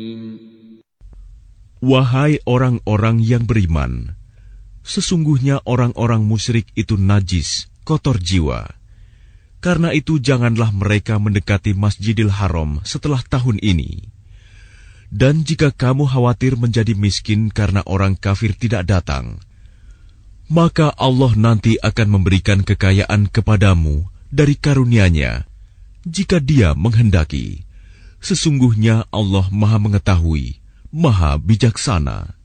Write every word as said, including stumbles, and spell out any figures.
Wahai orang-orang yang beriman, sesungguhnya orang-orang musyrik itu najis, kotor jiwa. Karena itu janganlah mereka mendekati Masjidil Haram setelah tahun ini. Dan jika kamu khawatir menjadi miskin karena orang kafir tidak datang, maka Allah nanti akan memberikan kekayaan kepadamu dari karunia-Nya, jika Dia menghendaki. Sesungguhnya Allah Maha Mengetahui, Maha Bijaksana.